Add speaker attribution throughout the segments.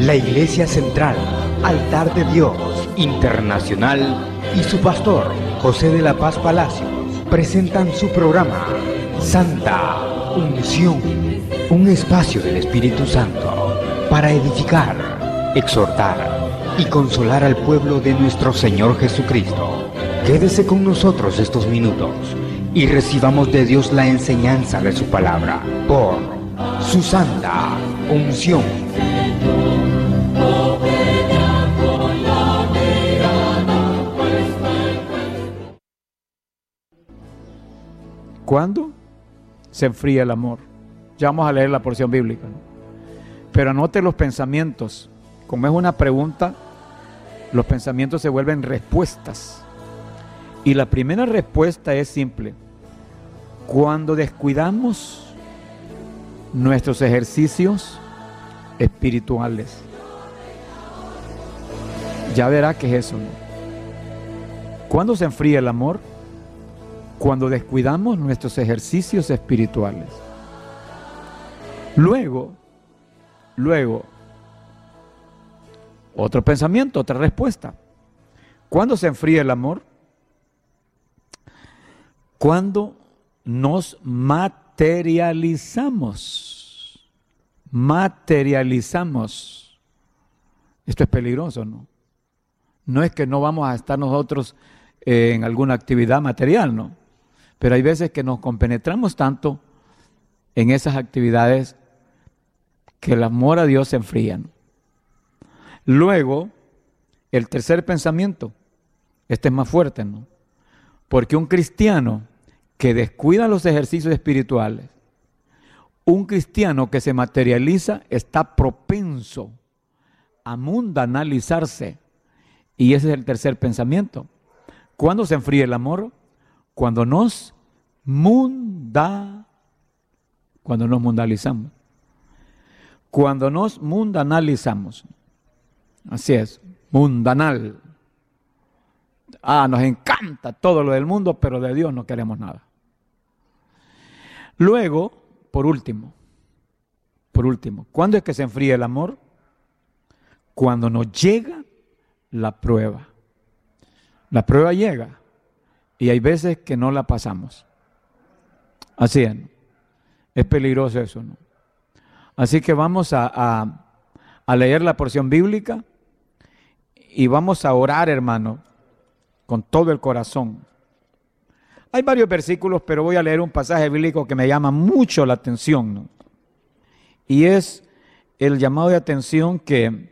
Speaker 1: La Iglesia Central, Altar de Dios Internacional y su pastor, José de la Paz Palacios, presentan su programa Santa Unción, un espacio del Espíritu Santo para edificar, exhortar y consolar al pueblo de nuestro Señor Jesucristo. Quédese con nosotros estos minutos y recibamos de Dios la enseñanza de su palabra por su Santa Unción.
Speaker 2: ¿Cuándo se enfría el amor? Ya vamos a leer la porción bíblica, ¿no? Pero anote los pensamientos. Como es una pregunta, los pensamientos se vuelven respuestas. Y la primera respuesta es simple. Cuando descuidamos nuestros ejercicios espirituales. Ya verá qué es eso, ¿no? ¿Cuándo se enfría el amor? Cuando descuidamos nuestros ejercicios espirituales. Luego, otro pensamiento, otra respuesta. ¿Cuándo se enfría el amor? Cuando nos materializamos. Esto es peligroso, ¿no? No es que no vamos a estar nosotros en alguna actividad material, ¿no? Pero hay veces que nos compenetramos tanto en esas actividades que el amor a Dios se enfría, ¿no? Luego, el tercer pensamiento, este es más fuerte, ¿no? Porque un cristiano que descuida los ejercicios espirituales, un cristiano que se materializa, está propenso a mundanalizarse. Y ese es el tercer pensamiento. ¿Cuándo se enfría el amor? Cuando nos mundanalizamos. Cuando nos mundanalizamos. Así es, mundanal. Nos encanta todo lo del mundo, pero de Dios no queremos nada. Luego, por último, ¿cuándo es que se enfría el amor? Cuando nos llega la prueba. La prueba llega y hay veces que no la pasamos. Así es, ¿no? Es peligroso eso, ¿no? Así que vamos a leer la porción bíblica y vamos a orar, hermano, con todo el corazón. Hay varios versículos, pero voy a leer un pasaje bíblico que me llama mucho la atención, ¿no? Y es el llamado de atención que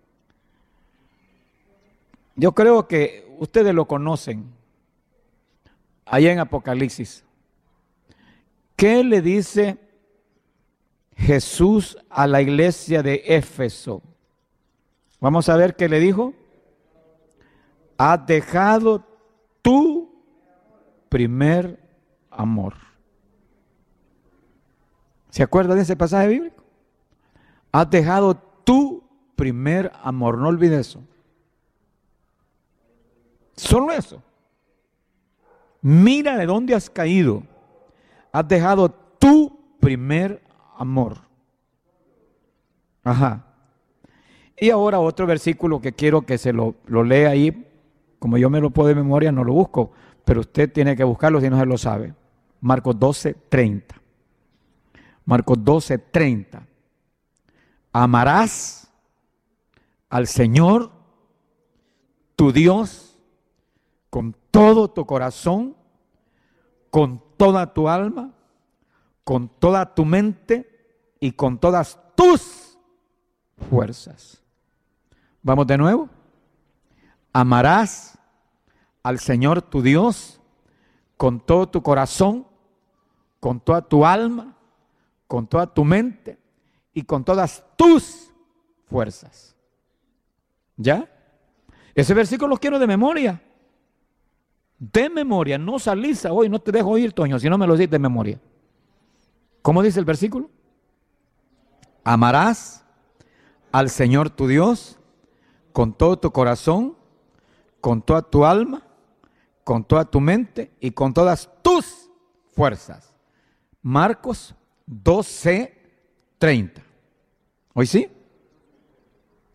Speaker 2: yo creo que ustedes lo conocen, allá en Apocalipsis. ¿Qué le dice Jesús a la iglesia de Éfeso? Vamos a ver qué le dijo. Has dejado tu primer amor. ¿Se acuerda de ese pasaje bíblico? Has dejado tu primer amor. No olvide eso. Solo eso. Mira de dónde has caído. Has dejado tu primer amor. Ajá. Y ahora otro versículo que quiero que se lo lea ahí. Como yo me lo puedo de memoria, no lo busco. Pero usted tiene que buscarlo si no se lo sabe. Marcos 12:30. Marcos 12:30. Amarás al Señor, tu Dios, con todo tu corazón, con toda tu alma, con toda tu mente y con todas tus fuerzas. Vamos de nuevo. Amarás al Señor tu Dios con todo tu corazón, con toda tu alma, con toda tu mente y con todas tus fuerzas. ¿Ya? Ese versículo lo quiero de memoria. De memoria, no salís hoy, no te dejo ir, Toño, si no me lo dices de memoria. ¿Cómo dice el versículo? Amarás al Señor tu Dios con todo tu corazón, con toda tu alma, con toda tu mente y con todas tus fuerzas. Marcos 12:30. ¿Hoy sí?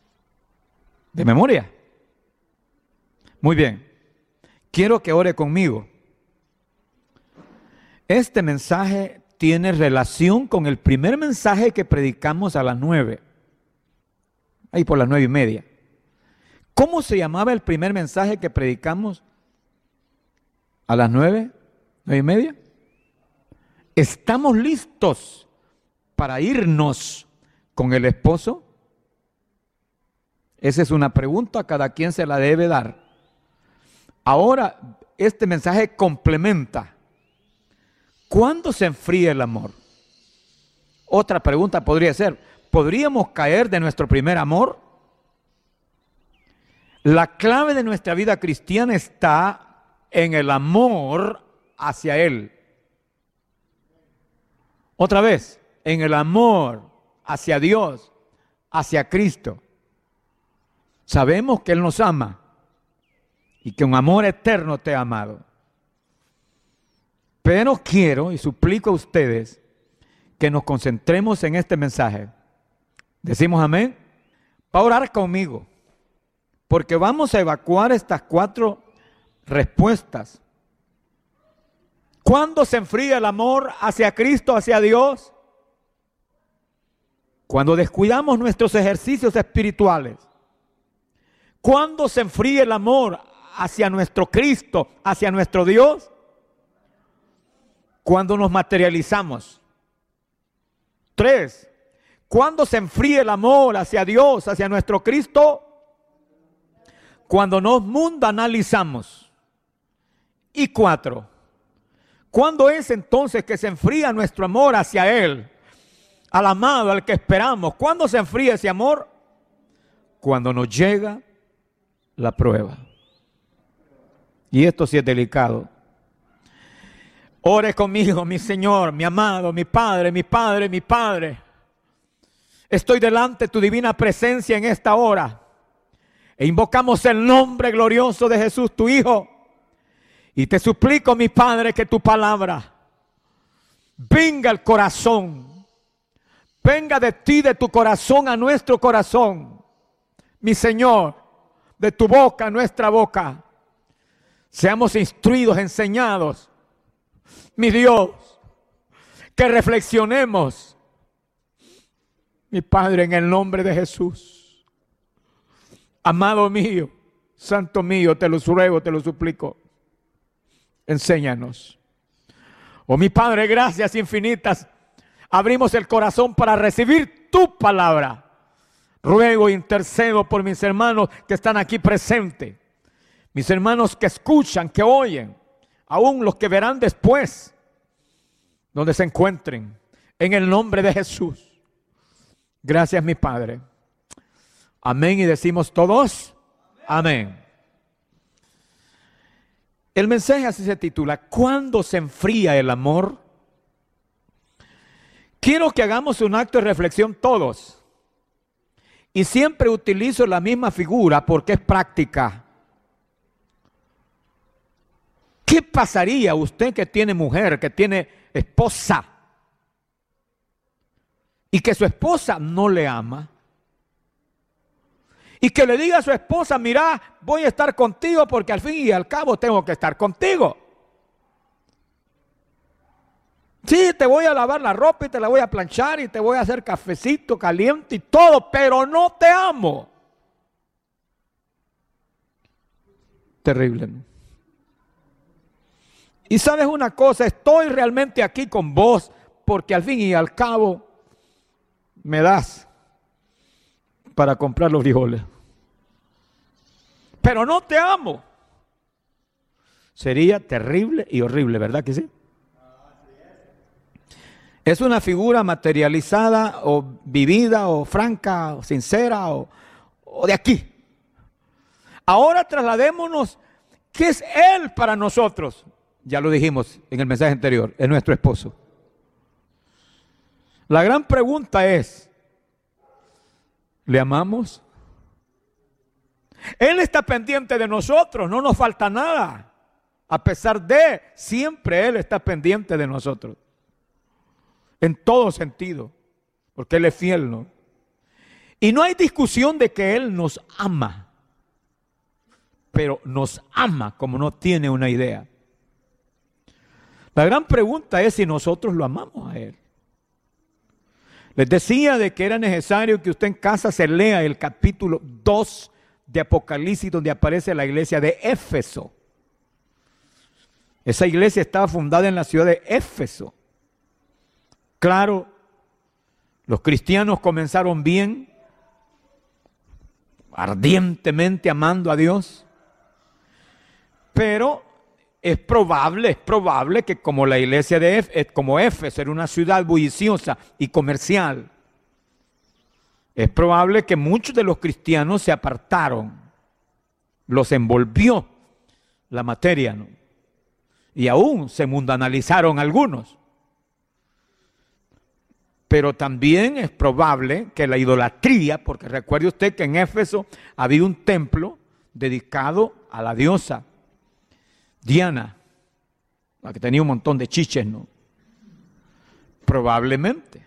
Speaker 2: ¿De memoria? Muy bien. Quiero que ore conmigo. Este mensaje tiene relación con el primer mensaje que predicamos a las 9. Ahí por las 9:30. ¿Cómo se llamaba el primer mensaje que predicamos a las 9:30? ¿Estamos listos para irnos con el esposo? Esa es una pregunta, a cada quien se la debe dar. Ahora, este mensaje complementa. ¿Cuándo se enfría el amor? Otra pregunta podría ser, ¿podríamos caer de nuestro primer amor? La clave de nuestra vida cristiana está en el amor hacia Él. Otra vez, en el amor hacia Dios, hacia Cristo. Sabemos que Él nos ama y que un amor eterno te ha amado. Pero quiero y suplico a ustedes que nos concentremos en este mensaje. ¿Decimos amén? Va a orar conmigo, porque vamos a evacuar estas 4 respuestas. ¿Cuándo se enfría el amor hacia Cristo, hacia Dios? Cuando descuidamos nuestros ejercicios espirituales. ¿Cuándo se enfría el amor hacia nuestro Cristo, hacia nuestro Dios? Cuando nos materializamos. 3. ¿Cuándo se enfría el amor hacia Dios, hacia nuestro Cristo? Cuando nos mundanalizamos. Y 4. ¿Cuándo es entonces que se enfría nuestro amor hacia Él? Al amado, al que esperamos. ¿Cuándo se enfría ese amor? Cuando nos llega la prueba. Y esto sí es delicado. Ore conmigo, mi Señor, mi amado, mi Padre, mi Padre, mi Padre. Estoy delante de tu divina presencia en esta hora. E invocamos el nombre glorioso de Jesús, tu Hijo. Y te suplico, mi Padre, que tu palabra venga al corazón. Venga de ti, de tu corazón a nuestro corazón. Mi Señor, de tu boca a nuestra boca. Seamos instruidos, enseñados. Mi Dios, que reflexionemos, mi Padre, en el nombre de Jesús. Amado mío, santo mío, te lo ruego, te lo suplico. Enséñanos. Oh, mi Padre, gracias infinitas. Abrimos el corazón para recibir tu palabra. Ruego e intercedo por mis hermanos que están aquí presentes. Mis hermanos que escuchan, que oyen. Aún los que verán después, donde se encuentren, en el nombre de Jesús. Gracias, mi Padre. Amén. Y decimos todos, amén. El mensaje así se titula, ¿cuándo se enfría el amor? Quiero que hagamos un acto de reflexión todos. Y siempre utilizo la misma figura porque es práctica. ¿Qué pasaría usted que tiene mujer, que tiene esposa, y que su esposa no le ama? Y que le diga a su esposa, mira, voy a estar contigo porque al fin y al cabo tengo que estar contigo. Sí, te voy a lavar la ropa y te la voy a planchar y te voy a hacer cafecito caliente y todo, pero no te amo. Terrible, ¿no? Y sabes una cosa, estoy realmente aquí con vos porque al fin y al cabo me das para comprar los frijoles. Pero no te amo. Sería terrible y horrible, ¿verdad que sí? Es una figura materializada o vivida o franca o sincera o de aquí. Ahora trasladémonos, ¿qué es Él para nosotros? Ya lo dijimos en el mensaje anterior, es nuestro esposo. La gran pregunta es, ¿le amamos? Él está pendiente de nosotros, no nos falta nada. A pesar de, siempre Él está pendiente de nosotros. En todo sentido, porque Él es fiel, ¿no? Y no hay discusión de que Él nos ama. pero nos ama como no tiene una idea. La gran pregunta es si nosotros lo amamos a Él. Les decía de que era necesario que usted en casa se lea el capítulo 2 de Apocalipsis, donde aparece la iglesia de Éfeso. Esa iglesia estaba fundada en la ciudad de Éfeso. Claro, los cristianos comenzaron bien, ardientemente amando a Dios, pero es probable que como la iglesia de como Éfeso era una ciudad bulliciosa y comercial, es probable que muchos de los cristianos se apartaron, los envolvió la materia, ¿no? Y aún se mundanalizaron algunos. Pero también es probable que la idolatría, porque recuerde usted que en Éfeso había un templo dedicado a la diosa Diana, la que tenía un montón de chiches, ¿no? Probablemente.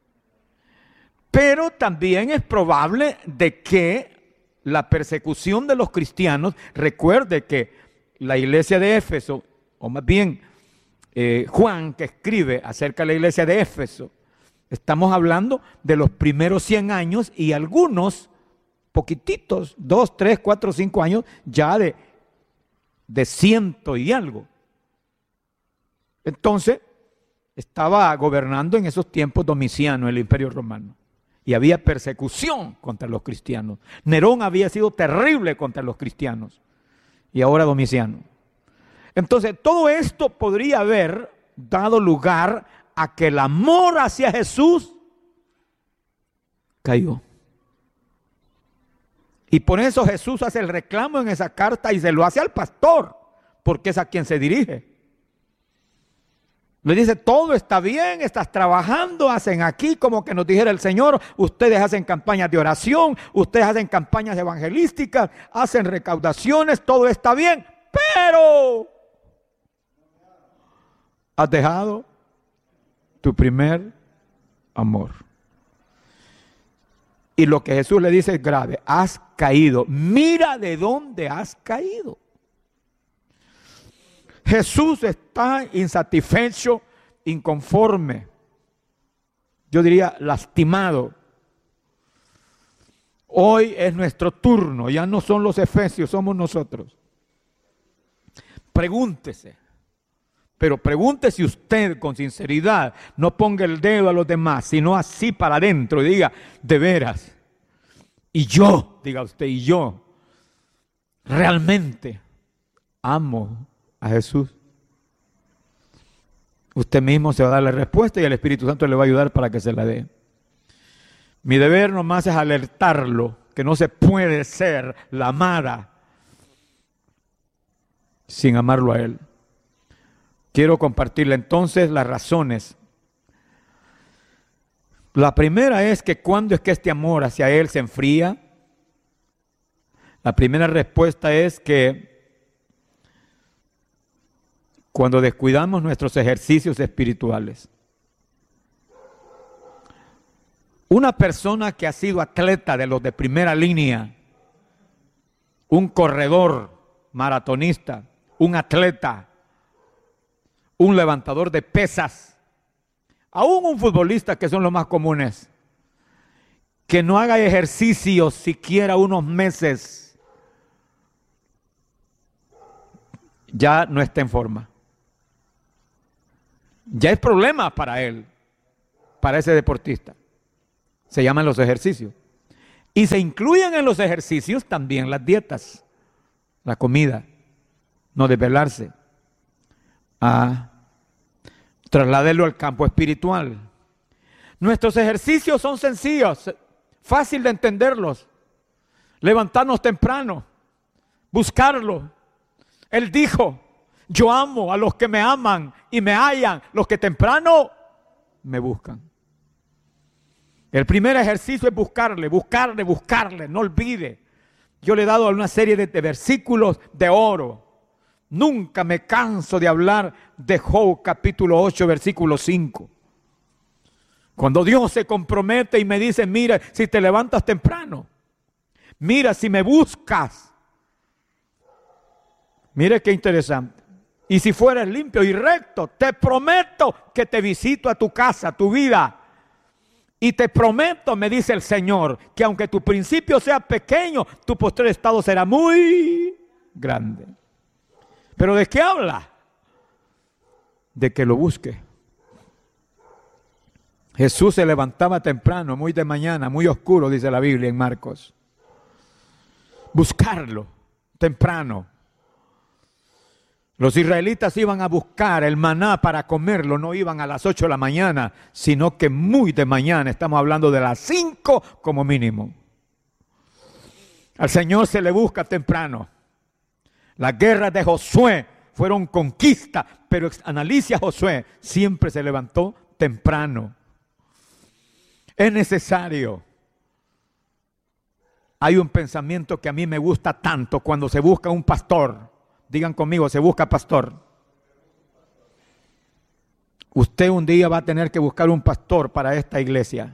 Speaker 2: Pero también es probable de que la persecución de los cristianos, recuerde que la iglesia de Éfeso, o más bien Juan, que escribe acerca de la iglesia de Éfeso, estamos hablando de los primeros 100 años y algunos poquititos, 2, 3, 4, 5 años ya de 100 y algo. Entonces, estaba gobernando en esos tiempos Domiciano, el Imperio Romano, y había persecución contra los cristianos. Nerón había sido terrible contra los cristianos, y ahora Domiciano. Entonces, todo esto podría haber dado lugar a que el amor hacia Jesús cayó. Y por eso Jesús hace el reclamo en esa carta y se lo hace al pastor, porque es a quien se dirige. Le dice, todo está bien, estás trabajando, hacen aquí como que nos dijera el Señor, ustedes hacen campañas de oración, ustedes hacen campañas evangelísticas, hacen recaudaciones, todo está bien, pero has dejado tu primer amor. Y lo que Jesús le dice es grave, has caído, mira de dónde has caído. Jesús está insatisfecho, inconforme, yo diría lastimado. Hoy es nuestro turno, ya no son los efesios, somos nosotros. Pregúntese, pero pregúntese usted con sinceridad, no ponga el dedo a los demás, sino así para adentro y diga, de veras, y yo, diga usted, y yo, realmente amo a Jesús. Usted mismo se va a dar la respuesta y el Espíritu Santo le va a ayudar para que se la dé. Mi deber nomás es alertarlo que no se puede ser la amada sin amarlo a Él. Quiero compartirle entonces las razones. La primera es que cuando es que este amor hacia Él se enfría. La primera respuesta es que cuando descuidamos nuestros ejercicios espirituales. Una persona que ha sido atleta de los de primera línea, un corredor, maratonista, un atleta, un levantador de pesas, aún un futbolista, que son los más comunes, que no haga ejercicio siquiera unos meses, ya no está en forma. Ya es problema para él, para ese deportista. Se llaman los ejercicios. Y se incluyen en los ejercicios también las dietas, la comida, no desvelarse. Trasládelo al campo espiritual. Nuestros ejercicios son sencillos, fácil de entenderlos. Levantarnos temprano, buscarlo. Él dijo, yo amo a los que me aman y me hallan, los que temprano me buscan. El primer ejercicio es buscarle, no olvide. Yo le he dado una serie de versículos de oro. Nunca me canso de hablar de Job capítulo 8, versículo 5. Cuando Dios se compromete y me dice, mira, si te levantas temprano, mira, si me buscas, Mire qué interesante. Y si fueres limpio y recto, te prometo que te visito a tu casa, a tu vida. Y te prometo, me dice el Señor, que aunque tu principio sea pequeño, tu posterior estado será muy grande. ¿Pero de qué habla? De que lo busque. Jesús se levantaba temprano, muy de mañana, muy oscuro, dice la Biblia en Marcos. Buscarlo temprano. Los israelitas iban a buscar el maná para comerlo, no iban a las 8 de la mañana, sino que muy de mañana, estamos hablando de las 5 como mínimo. Al Señor se le busca temprano. Las guerras de Josué fueron conquistas, pero analice a Josué, siempre se levantó temprano. Es necesario. Hay un pensamiento que a mí me gusta tanto cuando se busca un pastor. Digan conmigo, se busca pastor. Usted un día va a tener que buscar un pastor para esta iglesia.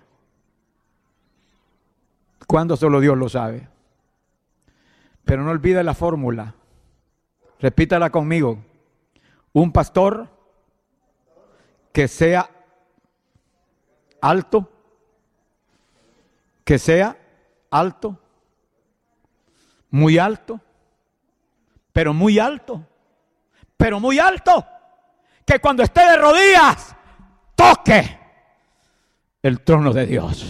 Speaker 2: ¿Cuándo? Solo Dios lo sabe. Pero no olvide la fórmula. Repítala conmigo. Un pastor que sea alto, muy alto, pero muy alto, que cuando esté de rodillas, toque el trono de Dios.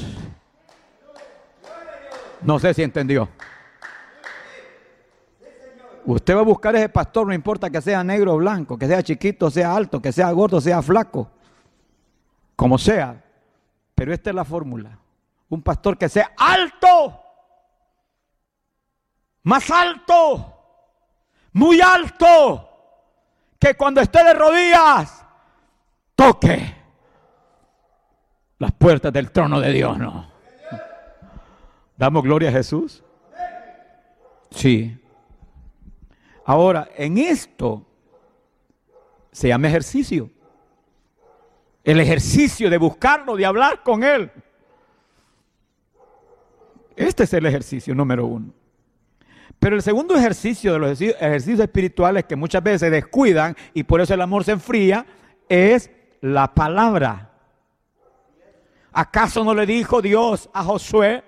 Speaker 2: No sé si entendió. Usted va a buscar ese pastor, no importa que sea negro o blanco, que sea chiquito, sea alto, que sea gordo, sea flaco, como sea, pero esta es la fórmula. Un pastor que sea alto, más alto, muy alto, que cuando esté de rodillas, toque las puertas del trono de Dios, ¿no? ¿Damos gloria a Jesús? Sí. Ahora, en esto se llama ejercicio. El ejercicio de buscarlo, de hablar con Él. Este es el ejercicio número 1. Pero el segundo ejercicio de los ejercicios espirituales que muchas veces se descuidan y por eso el amor se enfría, es la palabra. ¿Acaso no le dijo Dios a Josué?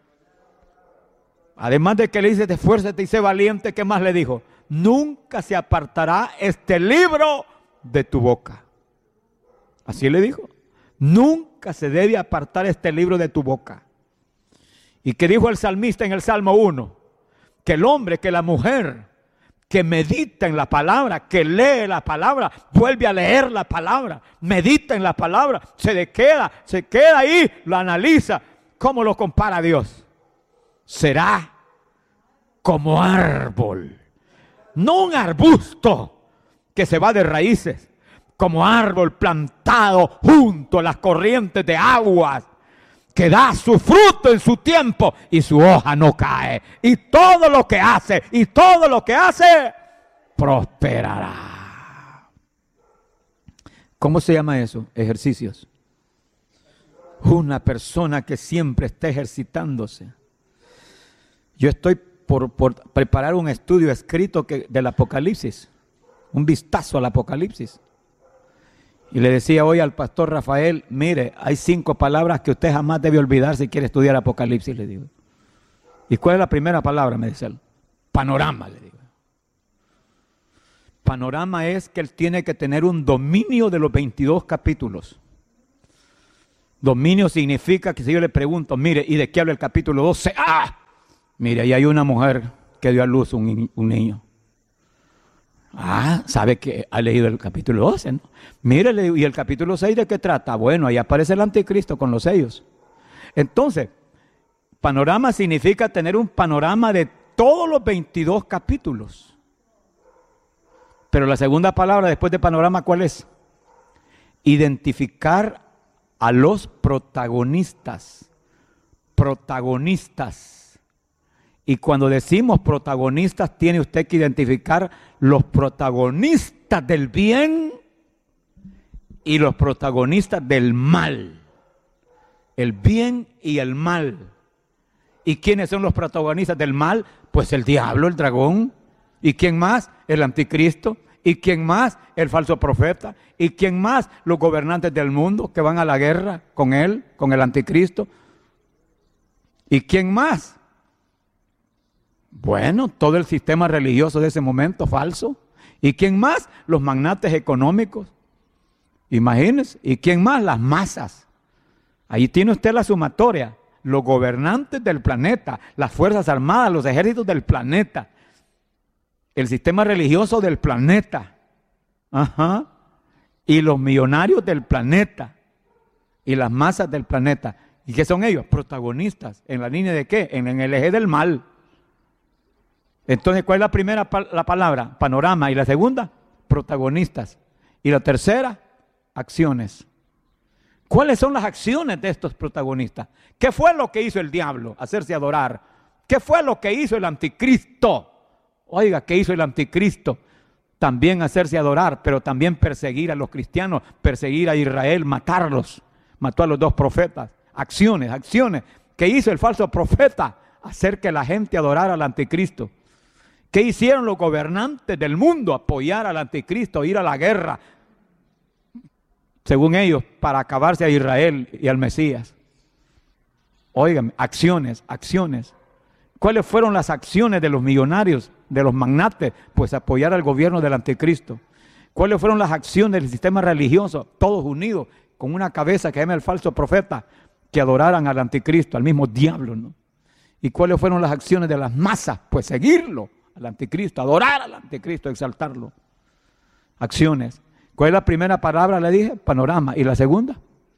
Speaker 2: Además de que le dice, esfuérzate y sé valiente, ¿qué más le dijo? Nunca se apartará este libro de tu boca. Así le dijo. Nunca se debe apartar este libro de tu boca. ¿Y qué dijo el salmista en el Salmo 1? Que el hombre, que la mujer, que medita en la palabra, que lee la palabra, vuelve a leer la palabra, medita en la palabra, se queda ahí, lo analiza. ¿Cómo lo compara Dios? Será como árbol, no un arbusto que se va de raíces, como árbol plantado junto a las corrientes de aguas, que da su fruto en su tiempo y su hoja no cae. Y todo lo que hace, prosperará. ¿Cómo se llama eso? Ejercicios. Una persona que siempre está ejercitándose. Yo estoy por preparar un estudio escrito del Apocalipsis, un vistazo al Apocalipsis. Y le decía hoy al pastor Rafael, mire, hay 5 palabras que usted jamás debe olvidar si quiere estudiar Apocalipsis, le digo. ¿Y cuál es la primera palabra? Me dice él. Panorama, le digo. Panorama es que él tiene que tener un dominio de los 22 capítulos. Dominio significa que si yo le pregunto, mire, ¿y de qué habla el capítulo 12? ¡Ah! Mire, ahí hay una mujer que dio a luz un niño. Ah, sabe que ha leído el capítulo 12, ¿no? Mire, ¿y el capítulo 6 de qué trata? Bueno, ahí aparece el anticristo con los sellos. Entonces, panorama significa tener un panorama de todos los 22 capítulos. Pero la segunda palabra después de panorama, ¿cuál es? Identificar a los protagonistas. Protagonistas. Y cuando decimos protagonistas, tiene usted que identificar los protagonistas del bien y los protagonistas del mal. El bien y el mal. ¿Y quiénes son los protagonistas del mal? Pues el diablo, el dragón ¿Y quién más? El anticristo. ¿Y quién más? El falso profeta. ¿Y quién más? Los gobernantes del mundo que van a la guerra con él, con el anticristo. ¿Y quién más? Bueno, todo el sistema religioso de ese momento falso. ¿Y quién más? Los magnates económicos. Imagínense. ¿Y quién más? Las masas. Ahí tiene usted la sumatoria. Los gobernantes del planeta, las fuerzas armadas, los ejércitos del planeta, el sistema religioso del planeta, y los millonarios del planeta, y las masas del planeta. ¿Y qué son ellos? Protagonistas. ¿En la línea de qué? En el eje del mal. Entonces, ¿cuál es la primera la palabra? Panorama. ¿Y la segunda? Protagonistas. ¿Y la tercera? Acciones. ¿Cuáles son las acciones de estos protagonistas? ¿Qué fue lo que hizo el diablo? Hacerse adorar. ¿Qué fue lo que hizo el anticristo? Oiga, ¿qué hizo el anticristo? También hacerse adorar, pero también perseguir a los cristianos, perseguir a Israel, matarlos. Mató a los 2 profetas. Acciones. ¿Qué hizo el falso profeta? Hacer que la gente adorara al anticristo. ¿Qué hicieron los gobernantes del mundo? Apoyar al anticristo, ir a la guerra, según ellos, para acabarse a Israel y al Mesías. Óigame, acciones. ¿Cuáles fueron las acciones de los millonarios, de los magnates? Pues apoyar al gobierno del anticristo. ¿Cuáles fueron las acciones del sistema religioso? Todos unidos, con una cabeza que llama el falso profeta, que adoraran al anticristo, al mismo diablo, ¿no? ¿Y cuáles fueron las acciones de las masas? Pues seguirlo, al anticristo, adorar al anticristo, exaltarlo. Acciones. ¿Cuál es la primera palabra? Le dije, panorama. ¿Y la segunda?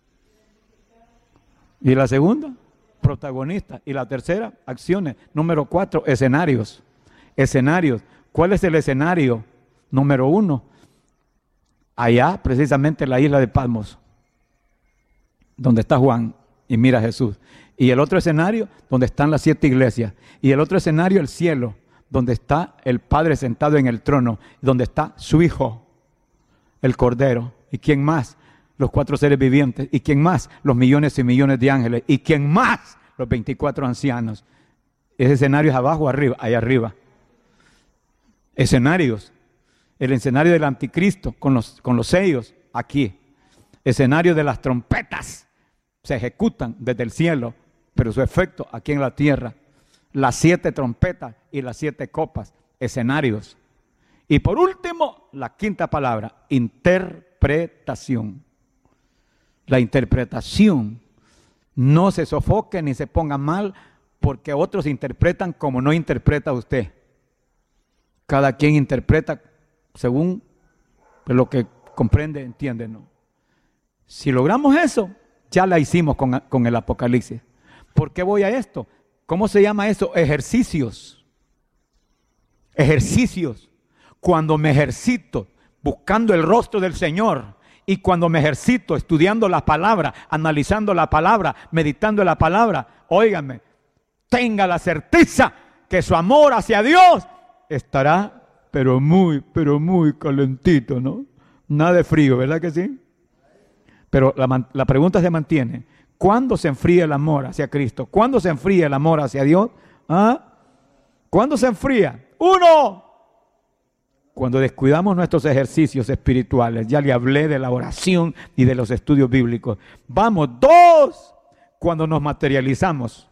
Speaker 2: Protagonista. ¿Y la tercera? Acciones. Número 4, escenarios. ¿Cuál es el escenario? Número 1. Allá, precisamente en la isla de Patmos, donde está Juan y mira a Jesús. Y el otro escenario, donde están las 7 iglesias. Y el otro escenario, el cielo, donde está el Padre sentado en el trono, donde está su Hijo, el Cordero. ¿Y quién más? Los 4 seres vivientes. ¿Y quién más? Los millones y millones de ángeles. ¿Y quién más? Los 24 ancianos. Ese escenario es abajo o arriba, ahí arriba. Escenarios. El escenario del anticristo con los sellos, aquí. Escenario de las trompetas. Se ejecutan desde el cielo, pero su efecto aquí en la tierra. Las 7 trompetas y las 7 copas. Escenarios. Y por último, la quinta palabra, interpretación. La interpretación. No se sofoque ni se ponga mal porque otros interpretan como no interpreta usted. Cada quien interpreta según lo que comprende, entiende, ¿no? Si logramos eso, ya la hicimos con el Apocalipsis. ¿Por qué voy a esto? ¿Cómo se llama eso? Ejercicios. Cuando me ejercito buscando el rostro del Señor y cuando me ejercito estudiando la palabra, analizando la palabra, meditando la palabra, óigame, tenga la certeza que su amor hacia Dios estará pero muy calentito, ¿no? Nada de frío, ¿verdad que sí? Pero la pregunta se mantiene. ¿Cuándo se enfría el amor hacia Cristo? ¿Cuándo se enfría el amor hacia Dios? ¿Cuándo se enfría? 1. Cuando descuidamos nuestros ejercicios espirituales. Ya le hablé de la oración y de los estudios bíblicos. Vamos, 2. Cuando nos materializamos.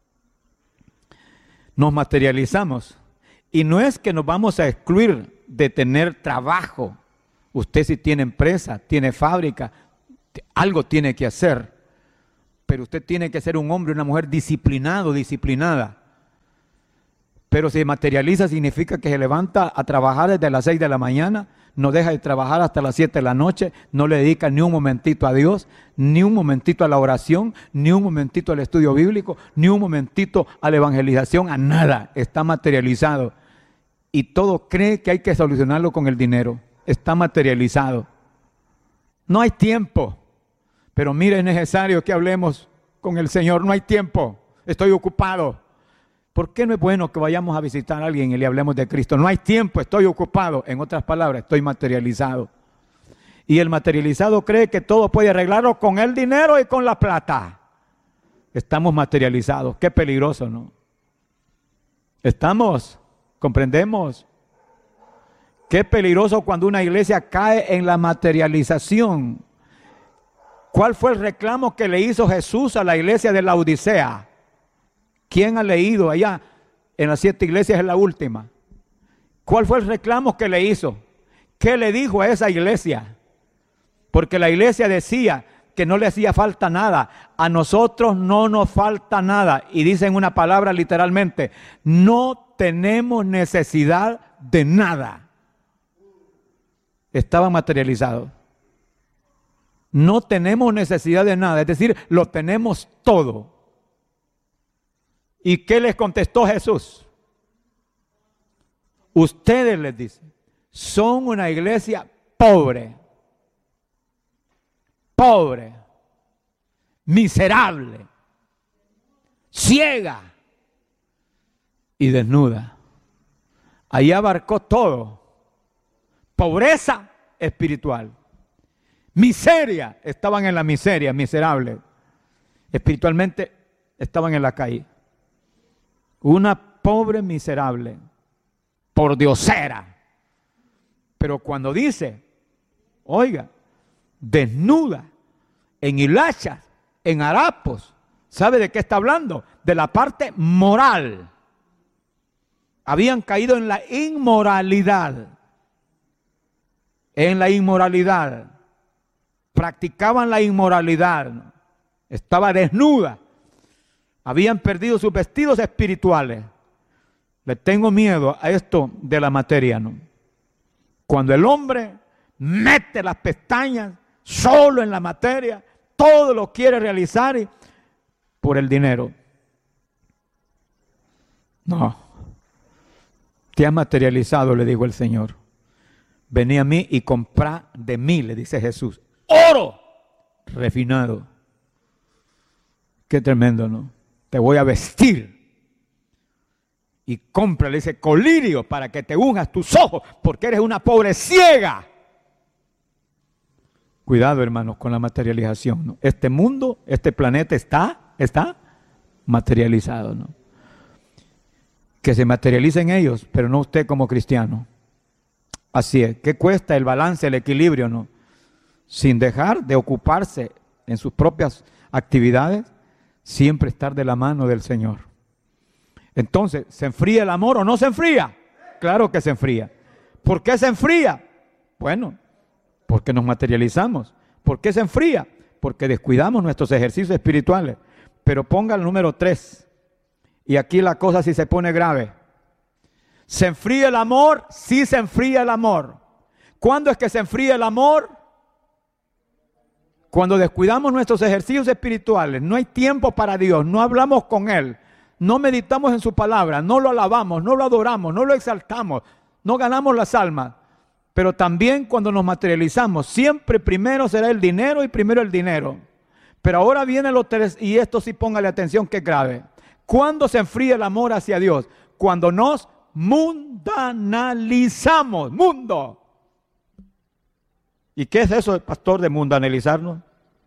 Speaker 2: Y no es que nos vamos a excluir de tener trabajo. Usted si tiene empresa, tiene fábrica, algo tiene que hacer. Pero usted tiene que ser un hombre, una mujer disciplinado, disciplinada. Pero si materializa significa que se levanta a trabajar desde las 6 de la mañana, no deja de trabajar hasta las 7 de la noche, no le dedica ni un momentito a Dios, ni un momentito a la oración, ni un momentito al estudio bíblico, ni un momentito a la evangelización, a nada. Está materializado. Y todo cree que hay que solucionarlo con el dinero. Está materializado. No hay tiempo. Pero mire, es necesario que hablemos con el Señor. No hay tiempo. Estoy ocupado. ¿Por qué no es bueno que vayamos a visitar a alguien y le hablemos de Cristo? No hay tiempo, estoy ocupado. En otras palabras, estoy materializado. Y el materializado cree que todo puede arreglarlo con el dinero y con la plata. Estamos materializados. Qué peligroso, ¿no? Comprendemos. Qué peligroso cuando una iglesia cae en la materialización. ¿Cuál fue el reclamo que le hizo Jesús a la iglesia de la Odisea? ¿Quién ha leído allá en las 7 iglesias, en la última? ¿Cuál fue el reclamo que le hizo? ¿Qué le dijo a esa iglesia? Porque la iglesia decía que no le hacía falta nada. A nosotros no nos falta nada. Y dicen una palabra literalmente: no tenemos necesidad de nada. Estaba materializado. No tenemos necesidad de nada, es decir, lo tenemos todo. ¿Y qué les contestó Jesús? Ustedes, les dice, son una iglesia pobre, miserable, ciega y desnuda. Ahí abarcó todo. Pobreza espiritual. Miseria, estaban en la miseria, miserables. Espiritualmente estaban en la calle. Una pobre miserable, por diosera. Pero cuando dice, oiga, desnuda, en hilachas, en harapos, ¿sabe de qué está hablando? De la parte moral. Habían caído en la inmoralidad. En la inmoralidad. Practicaban la inmoralidad. Estaba desnuda. Habían perdido sus vestidos espirituales. Le tengo miedo a esto de la materia, ¿no? Cuando el hombre mete las pestañas solo en la materia, todo lo quiere realizar por el dinero. No. Te has materializado, le dijo el Señor. Vení a mí y comprá de mí, le dice Jesús, oro refinado. Qué tremendo, ¿no? Te voy a vestir. Y compra, le dice, colirio para que te unjas tus ojos, porque eres una pobre ciega. Cuidado, hermanos, con la materialización, ¿no? Este mundo, este planeta está materializado, ¿no? Que se materialicen ellos, pero no usted como cristiano. Así es. ¿Qué cuesta el balance, el equilibrio, no? Sin dejar de ocuparse en sus propias actividades, siempre estar de la mano del Señor. Entonces, ¿se enfría el amor o no se enfría? Claro que se enfría. ¿Por qué se enfría? Bueno, porque nos materializamos. ¿Por qué se enfría? Porque descuidamos nuestros ejercicios espirituales. Pero ponga el número 3. Y aquí la cosa sí se pone grave. ¿Se enfría el amor? Sí se enfría el amor. ¿Cuándo es que se enfría el amor? Cuando descuidamos nuestros ejercicios espirituales. No hay tiempo para Dios, no hablamos con Él, no meditamos en su palabra, no lo alabamos, no lo adoramos, no lo exaltamos, no ganamos las almas. Pero también cuando nos materializamos, siempre primero será el dinero y primero el dinero. Pero ahora viene lo 3, y esto sí póngale atención que es grave. ¿Cuándo se enfría el amor hacia Dios? Cuando nos mundanalizamos. Mundo. ¿Y qué es eso, pastor, de mundanalizarnos?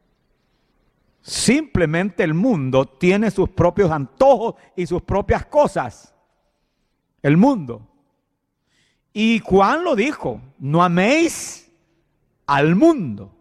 Speaker 2: Simplemente el mundo tiene sus propios antojos y sus propias cosas. El mundo. Y Juan lo dijo, no améis al mundo.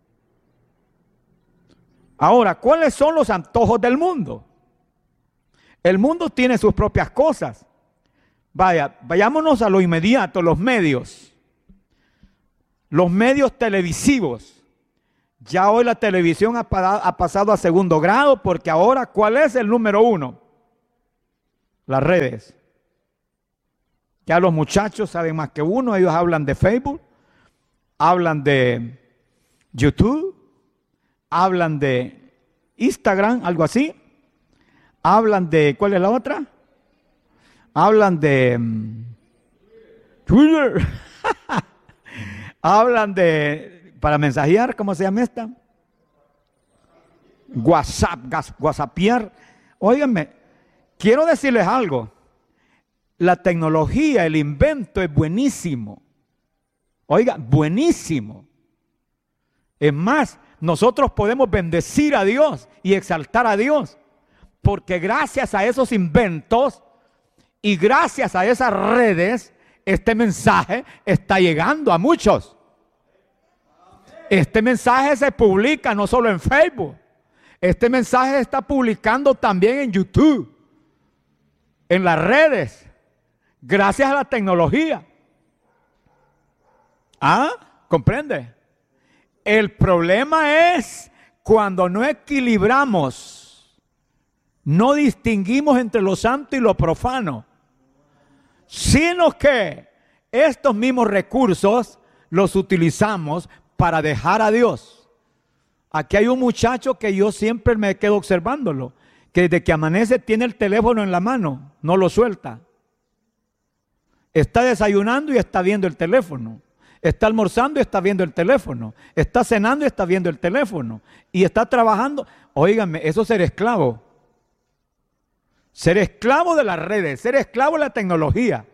Speaker 2: Ahora, ¿cuáles son los antojos del mundo? El mundo tiene sus propias cosas. Vayámonos a lo inmediato, los medios. Los medios televisivos. Ya hoy la televisión ha pasado a segundo grado, porque ahora, ¿cuál es el número 1? Las redes. Ya los muchachos saben más que uno, ellos hablan de Facebook, hablan de YouTube, hablan de Instagram, algo así. Hablan de, ¿cuál es la otra? Hablan de Twitter. Hablan de, para mensajear, ¿cómo se llama esta? WhatsAppear. Óiganme, quiero decirles algo. La tecnología, el invento es buenísimo. Oiga, buenísimo. Es más, nosotros podemos bendecir a Dios y exaltar a Dios. Porque gracias a esos inventos y gracias a esas redes este mensaje está llegando a muchos. Este mensaje se publica no solo en Facebook. Este mensaje se está publicando también en YouTube, en las redes, gracias a la tecnología. ¿Ah? ¿Comprende? El problema es cuando no equilibramos, no distinguimos entre lo santo y lo profano, sino que estos mismos recursos los utilizamos para dejar a Dios. Aquí hay un muchacho que yo siempre me quedo observándolo, que desde que amanece tiene el teléfono en la mano, no lo suelta. Está desayunando y está viendo el teléfono. Está almorzando y está viendo el teléfono. Está cenando y está viendo el teléfono. Y está trabajando. Óigame, eso es ser esclavo. Ser esclavo de las redes, ser esclavo de la tecnología.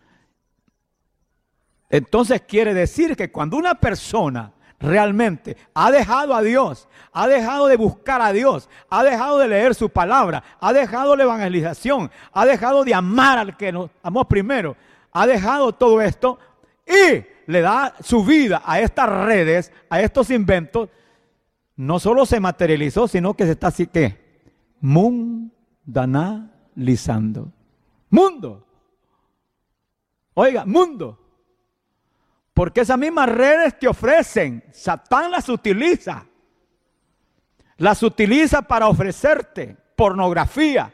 Speaker 2: Entonces quiere decir que cuando una persona realmente ha dejado a Dios, ha dejado de buscar a Dios, ha dejado de leer su palabra, ha dejado la evangelización, ha dejado de amar al que nos amó primero, ha dejado todo esto y le da su vida a estas redes, a estos inventos, no solo se materializó, sino que se está así que mundanalizando. Mundo. Oiga, mundo. Porque esas mismas redes te ofrecen, Satán las utiliza para ofrecerte pornografía.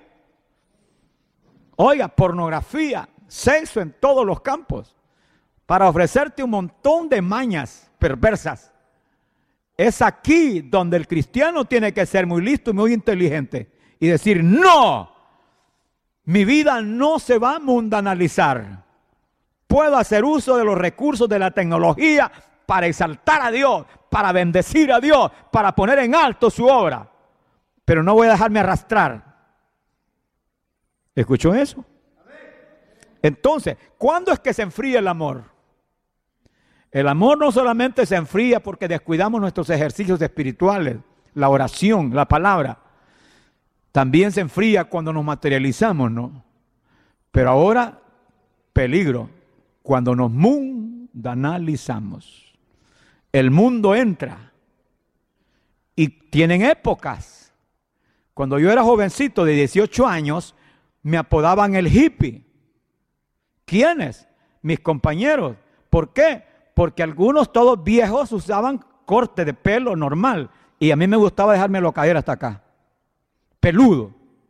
Speaker 2: Oiga, pornografía, sexo en todos los campos, para ofrecerte un montón de mañas perversas. Es aquí donde el cristiano tiene que ser muy listo y muy inteligente y decir, no, mi vida no se va a mundanalizar. Puedo hacer uso de los recursos de la tecnología para exaltar a Dios, para bendecir a Dios, para poner en alto su obra. Pero no voy a dejarme arrastrar. ¿Escuchó eso? Entonces, ¿cuándo es que se enfría el amor? El amor no solamente se enfría porque descuidamos nuestros ejercicios espirituales, la oración, la palabra. También se enfría cuando nos materializamos, ¿no? Pero ahora, peligro. Cuando nos mundanalizamos, el mundo entra y tienen épocas. Cuando yo era jovencito de 18 años, me apodaban el hippie. ¿Quiénes? Mis compañeros. ¿Por qué? Porque algunos, todos viejos, usaban corte de pelo normal y a mí me gustaba dejármelo caer hasta acá, peludo.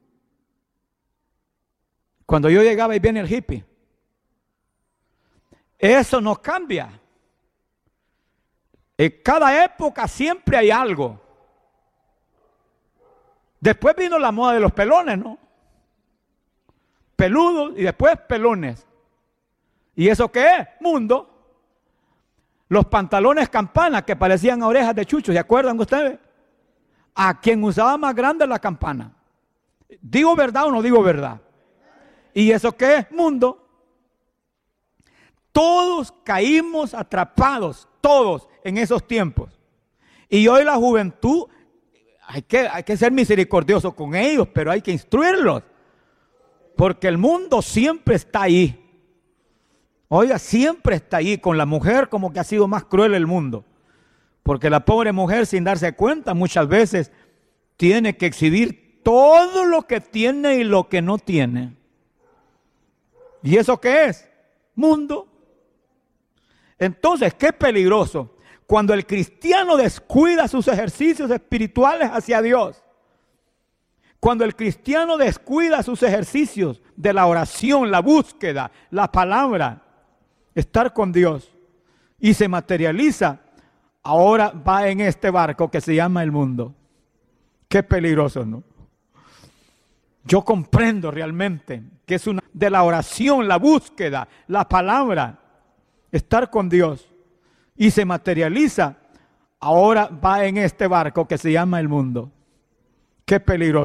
Speaker 2: Cuando yo llegaba y viene el hippie. Eso no cambia. En cada época siempre hay algo. Después vino la moda de los pelones, ¿no? Peludos y después pelones. ¿Y eso qué es? Mundo. Los pantalones campana que parecían orejas de chucho, ¿se acuerdan ustedes? A quien usaba más grande la campana. ¿Digo verdad o no digo verdad? ¿Y eso qué es? Mundo. Todos caímos atrapados, todos en esos tiempos. Y hoy la juventud, hay que ser misericordioso con ellos, pero hay que instruirlos. Porque el mundo siempre está ahí. Oiga, siempre está ahí. Con la mujer como que ha sido más cruel el mundo. Porque la pobre mujer, sin darse cuenta, muchas veces tiene que exhibir todo lo que tiene y lo que no tiene. ¿Y eso qué es? Mundo. Entonces, qué peligroso cuando el cristiano descuida sus ejercicios espirituales hacia Dios. Cuando el cristiano descuida sus ejercicios de la oración, la búsqueda, la palabra, estar con Dios, y se materializa, ahora va en este barco que se llama el mundo. Qué peligroso, ¿no? Yo comprendo realmente que es una de la oración, la búsqueda, la palabra, estar con Dios, y se materializa, ahora va en este barco que se llama el mundo. Qué peligroso.